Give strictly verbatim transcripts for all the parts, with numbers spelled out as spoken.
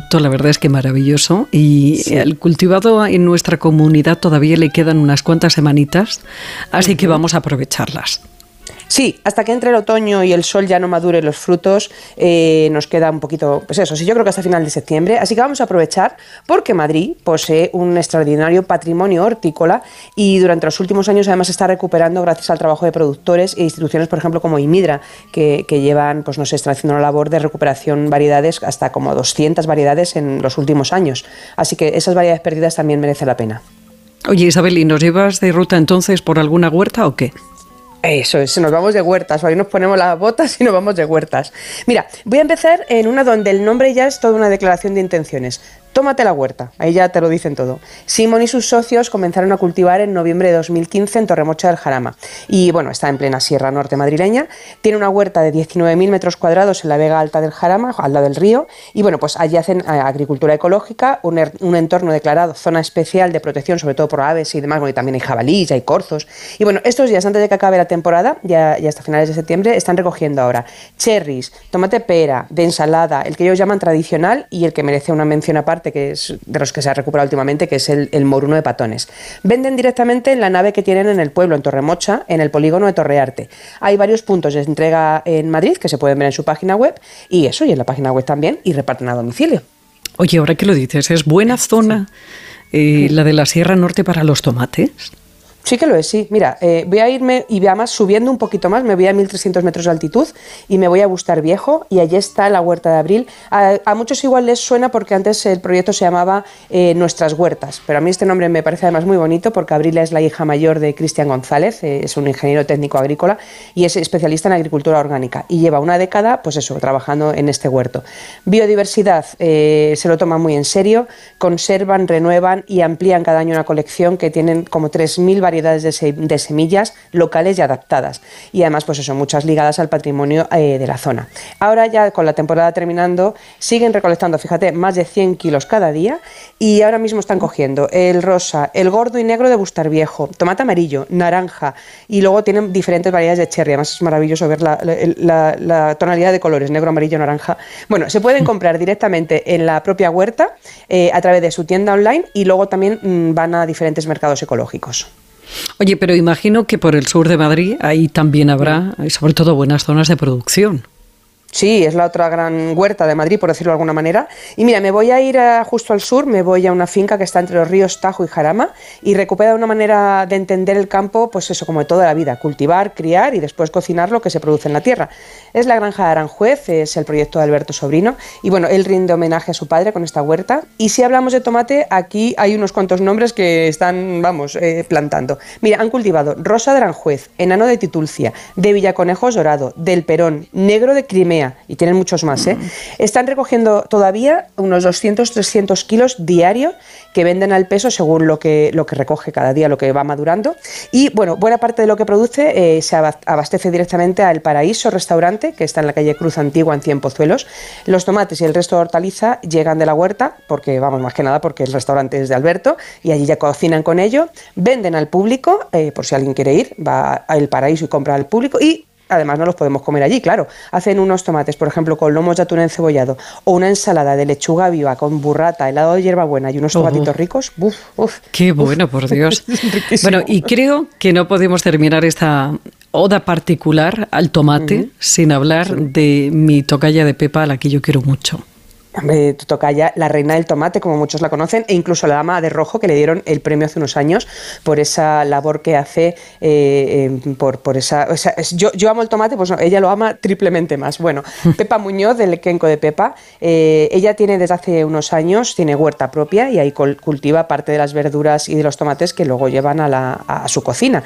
producto, la verdad es que maravilloso. Y sí. el cultivado en nuestra comunidad todavía le quedan unas cuantas semanitas, así uh-huh. que vamos a aprovecharlas. Sí, hasta que entre el otoño y el sol ya no madure los frutos, eh, nos queda un poquito, pues eso, sí, yo creo que hasta final de septiembre, así que vamos a aprovechar porque Madrid posee un extraordinario patrimonio hortícola y durante los últimos años además se está recuperando gracias al trabajo de productores e instituciones, por ejemplo, como Imidra, que, que llevan, pues no sé, están haciendo una labor de recuperación variedades, hasta como doscientas variedades en los últimos años, así que esas variedades perdidas también merecen la pena. Oye, Isabel, ¿y nos llevas de ruta entonces por alguna huerta o qué? Eso es, nos vamos de huertas, hoy nos ponemos las botas y nos vamos de huertas. Mira, voy a empezar en una donde el nombre ya es toda una declaración de intenciones. Tómate la huerta, ahí ya te lo dicen todo. Simón y sus socios comenzaron a cultivar en noviembre de dos mil quince en Torremocha del Jarama. Y bueno, está en plena sierra norte madrileña. Tiene una huerta de diecinueve mil metros cuadrados en la Vega Alta del Jarama, al lado del río. Y bueno, pues allí hacen agricultura ecológica, un, er, un entorno declarado zona especial de protección, sobre todo por aves y demás. Bueno, y también hay jabalíes, hay corzos. Y bueno, estos días antes de que acabe la temporada, ya, ya hasta finales de septiembre, están recogiendo ahora cherries, tomate pera, de ensalada, el que ellos llaman tradicional y el que merece una mención aparte, que es de los que se ha recuperado últimamente, que es el, el moruno de patones. Venden directamente en la nave que tienen en el pueblo, en Torremocha, en el polígono de Torrearte. Hay varios puntos de entrega en Madrid que se pueden ver en su página web y eso, y en la página web también, y reparten a domicilio. Oye, ahora que lo dices, ¿es buena zona eh, la de la Sierra Norte para los tomates? Sí que lo es, sí. Mira, eh, voy a irme y además subiendo un poquito más, me voy a mil trescientos metros de altitud y me voy a Bustar Viejo y allí está la Huerta de Abril. A, a muchos igual les suena porque antes el proyecto se llamaba eh, Nuestras Huertas, pero a mí este nombre me parece además muy bonito porque Abril es la hija mayor de Cristian González, eh, es un ingeniero técnico agrícola y es especialista en agricultura orgánica y lleva una década, pues eso, trabajando en este huerto. Biodiversidad, eh, se lo toman muy en serio, conservan, renuevan y amplían cada año una colección que tienen como tres mil variedades De, se, de semillas locales y adaptadas y además pues eso, muchas ligadas al patrimonio eh, de la zona. Ahora ya con la temporada terminando siguen recolectando, fíjate, más de cien kilos cada día y ahora mismo están cogiendo el rosa, el gordo y negro de Bustar Viejo, tomate amarillo, naranja y luego tienen diferentes variedades de cherry, además es maravilloso ver la, la, la, la tonalidad de colores, negro, amarillo, naranja. Bueno, se pueden comprar directamente en la propia huerta eh, a través de su tienda online y luego también mmm, van a diferentes mercados ecológicos. Oye, pero imagino que por el sur de Madrid ahí también habrá, sobre todo, buenas zonas de producción. Sí, es la otra gran huerta de Madrid, por decirlo de alguna manera. Y mira, me voy a ir a, justo al sur, me voy a una finca que está entre los ríos Tajo y Jarama y recupera una manera de entender el campo, pues eso, como de toda la vida, cultivar, criar y después cocinar lo que se produce en la tierra. Es la granja de Aranjuez, es el proyecto de Alberto Sobrino y bueno, él rinde homenaje a su padre con esta huerta. Y si hablamos de tomate, aquí hay unos cuantos nombres que están, vamos, eh, plantando. Mira, han cultivado rosa de Aranjuez, enano de Titulcia, de Villaconejos Dorado, del Perón, negro de Crimea, y tienen muchos más, ¿eh? Están recogiendo todavía unos doscientos a trescientos kilos diarios que venden al peso según lo que, lo que recoge cada día, lo que va madurando. Y bueno, buena parte de lo que produce eh, se abastece directamente al Paraíso Restaurante, que está en la calle Cruz Antigua en Cien Pozuelos. Los tomates y el resto de hortaliza llegan de la huerta, porque vamos, más que nada porque el restaurante es de Alberto, y allí ya cocinan con ello, venden al público, eh, por si alguien quiere ir, va al Paraíso y compra al público, y además no los podemos comer allí, claro. Hacen unos tomates, por ejemplo, con lomos de atún encebollado o una ensalada de lechuga viva con burrata, helado de hierbabuena y unos tomatitos uh-huh. ricos. Uf, uf, ¡Qué bueno, uf. Por Dios! Bueno, y creo que no podemos terminar esta oda particular al tomate uh-huh. sin hablar sí. de mi tocaya de Pepa, a la que yo quiero mucho. Eh, tu tocaya, la reina del tomate, como muchos la conocen, e incluso la dama de rojo, que le dieron el premio hace unos años por esa labor que hace, eh, eh, por, por esa... O sea, es, yo, yo amo el tomate, pues no, ella lo ama triplemente más. Bueno, Pepa Muñoz, del Kenco de Pepa, eh, ella tiene desde hace unos años, tiene huerta propia y ahí cultiva parte de las verduras y de los tomates que luego llevan a, la, a su cocina.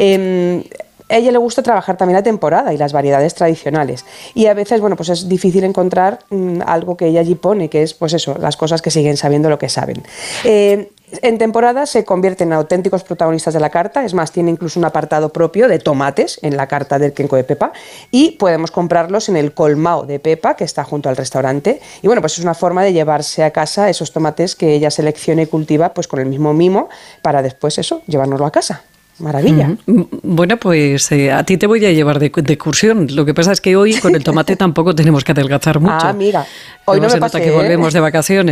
Eh, A ella le gusta trabajar también la temporada y las variedades tradicionales. Y a veces, bueno, pues es difícil encontrar mmm, algo que ella allí pone, que es, pues eso, las cosas que siguen sabiendo lo que saben. Eh, en temporada se convierten en auténticos protagonistas de la carta, es más, tiene incluso un apartado propio de tomates en la carta del Kenco de Pepa y podemos comprarlos en el colmao de Pepa, que está junto al restaurante. Y bueno, pues es una forma de llevarse a casa esos tomates que ella selecciona y cultiva pues con el mismo mimo para después eso, llevárnoslo a casa. Maravilla. Mm, bueno, pues eh, a ti te voy a llevar de, de excursión. Lo que pasa es que hoy con el tomate tampoco tenemos que adelgazar mucho. Ah, amiga, hoy no, no me se pasé, nota que ¿eh? volvemos de vacaciones.